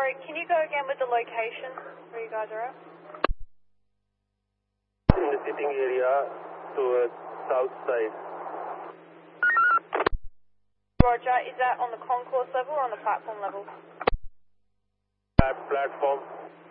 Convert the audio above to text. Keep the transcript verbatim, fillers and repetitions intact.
Sorry, can you go again with the location where you guys are at? In the sitting area towards south side. Roger, is that on the concourse level or on the platform level? At platform.